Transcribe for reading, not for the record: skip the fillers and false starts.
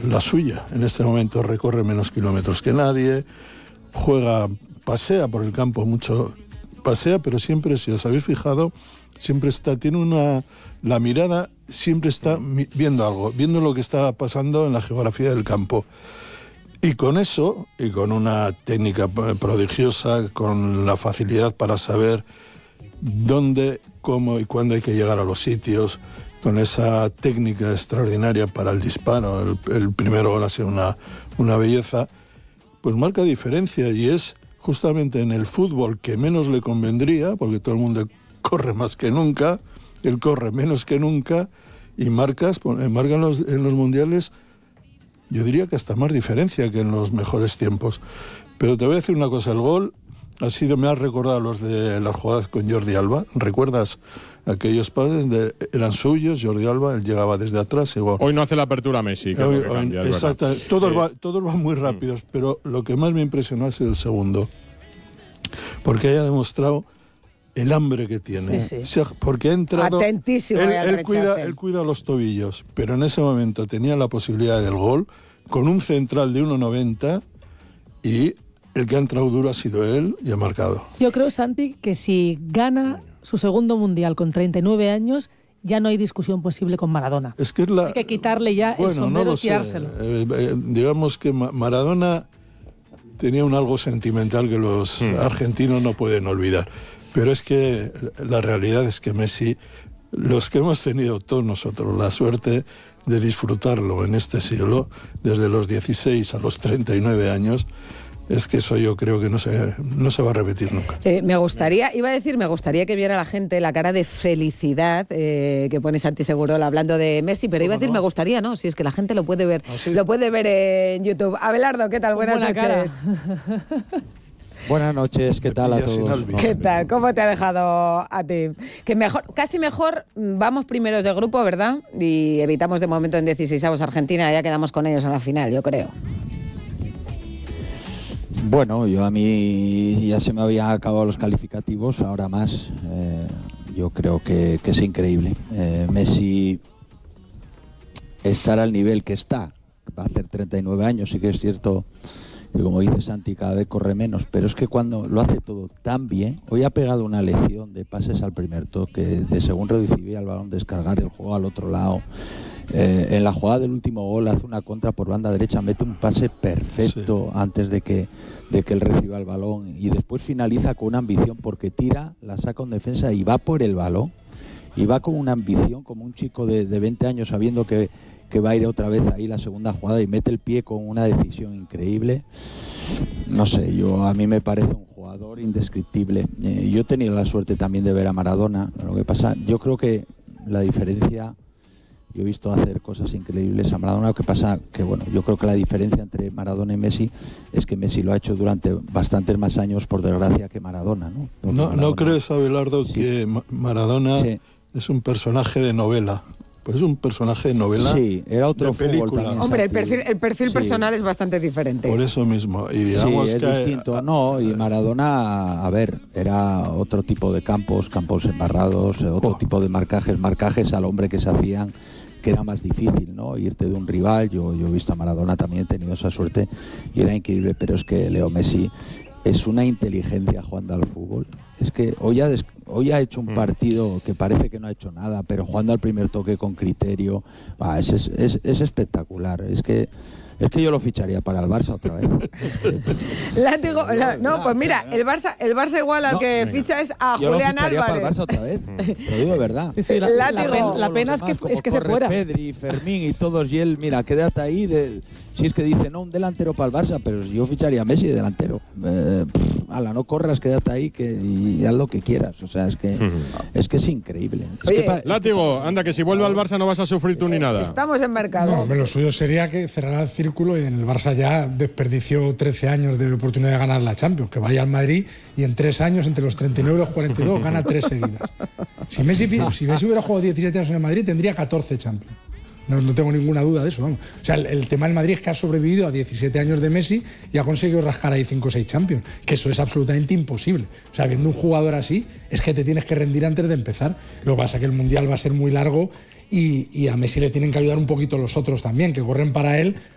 la suya. En este momento recorre menos kilómetros que nadie, pasea por el campo mucho, pero siempre, si os habéis fijado, siempre la mirada siempre está viendo algo, viendo lo que está pasando en la geografía del campo. Y con eso, y con una técnica prodigiosa, con la facilidad para saber dónde, cómo y cuándo hay que llegar a los sitios, con esa técnica extraordinaria para el disparo, el primer gol ha sido una belleza, pues marca diferencia, y es justamente en el fútbol que menos le convendría, porque todo el mundo corre más que nunca, él corre menos que nunca, y marca en los mundiales, yo diría que hasta más diferencia que en los mejores tiempos. Pero te voy a decir una cosa, el gol me ha recordado los de las jugadas con Jordi Alba. ¿Recuerdas aquellos pases? Eran suyos, Jordi Alba, él llegaba desde atrás y gol. Hoy no hace la apertura Messi. Exacto, todos van muy rápidos, pero lo que más me impresionó ha sido el segundo, porque haya demostrado el hambre que tiene. Sí. O sea, porque ha entrado. Atentísimo. Él cuida los tobillos, pero en ese momento tenía la posibilidad del gol con un central de 1,90 y el que ha entrado duro ha sido él y ha marcado. Yo creo, Santi, que si gana su segundo mundial con 39 años, ya no hay discusión posible con Maradona. Es que hay que quitarle ya el sombrero y tirárselo. Digamos que Maradona tenía un algo sentimental que los argentinos no pueden olvidar. Pero es que la realidad es que Messi, los que hemos tenido todos nosotros la suerte de disfrutarlo en este siglo, desde los 16 a los 39 años, es que eso yo creo que no se va a repetir nunca. Me gustaría que viera la gente la cara de felicidad que pone Santi Segurola hablando de Messi, pero iba a decir me gustaría, ¿no? Si es que la gente lo puede ver, lo puede ver en YouTube. Abelardo, ¿qué tal? Buenas noches. Buenas noches, ¿qué tal a todos? ¿Qué tal? ¿Cómo te ha dejado a ti? Que casi mejor vamos primeros de grupo, ¿verdad? Y evitamos de momento en 16avos Argentina, ya quedamos con ellos en la final, yo creo. Bueno, a mí ya se me habían acabado los calificativos, ahora más. Yo creo que es increíble. Messi estar al nivel que está, va a hacer 39 años, sí que es cierto. Y como dice Santi, cada vez corre menos, pero es que cuando lo hace todo tan bien, hoy ha pegado una lección de pases al primer toque, de según recibía el balón, descargar el juego al otro lado. En la jugada del último gol hace una contra por banda derecha, mete un pase perfecto antes de que él reciba el balón, y después finaliza con una ambición porque tira, la saca en defensa y va por el balón, y va con una ambición como un chico de 20 años sabiendo que va a ir otra vez ahí la segunda jugada, y mete el pie con una decisión increíble. No sé, a mí me parece un jugador indescriptible. Yo he tenido la suerte también de ver a Maradona. Lo que pasa, yo creo que la diferencia, yo he visto hacer cosas increíbles a Maradona. Lo que pasa que, bueno, yo creo que la diferencia entre Maradona y Messi es que Messi lo ha hecho durante bastantes más años, por desgracia, que Maradona, ¿no? ¿No crees, Abelardo, que Maradona es un personaje de novela? Pues es un personaje de novela. Sí, era otro fútbol también. Hombre, el perfil personal es bastante diferente. Por eso mismo. Y digamos es distinto. Y Maradona, a ver, era otro tipo de campos embarrados, otro tipo de marcajes al hombre que se hacían, que era más difícil, ¿no? Irte de un rival. Yo he visto a Maradona, también he tenido esa suerte y era increíble, pero es que Leo Messi es una inteligencia jugando al fútbol. Es que hoy ha hecho un partido que parece que no ha hecho nada, pero jugando al primer toque con criterio, es espectacular. Es que yo lo ficharía para el Barça otra vez. Látigo, no, pues mira, el Barça igual al que ficha es a Julián Álvarez. Yo lo ficharía para el Barça otra vez, lo digo de verdad. Sí, la pena es que se fuera. Pedri, Fermín y todos, y él, mira, quédate ahí. Si es que dice, no, un delantero para el Barça, pero yo ficharía a Messi de delantero. No corras, quédate ahí y haz lo que quieras. O sea, es que es increíble. Látigo, anda, que si vuelve al Barça no vas a sufrir tú ni nada. Estamos en mercado. No, lo suyo sería que cerrara el círculo, y en el Barça ya desperdició 13 años de oportunidad de ganar la Champions. Que vaya al Madrid y en 3 años, entre los 39 y los 42, gana 3 seguidas. Si Messi hubiera jugado 17 años en el Madrid, tendría 14 Champions. No tengo ninguna duda de eso, vamos. O sea, el tema del Madrid es que ha sobrevivido a 17 años de Messi y ha conseguido rascar ahí 5 o 6 Champions, que eso es absolutamente imposible. O sea, viendo un jugador así, es que te tienes que rendir antes de empezar. Lo que pasa es que el Mundial va a ser muy largo y a Messi le tienen que ayudar un poquito los otros también, que corren para él,